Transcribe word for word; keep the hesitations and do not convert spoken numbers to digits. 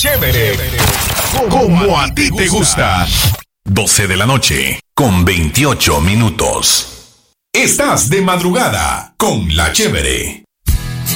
Chévere, como a ti te gusta. doce de la noche, con veintiocho minutos. Estás de madrugada con La Chévere.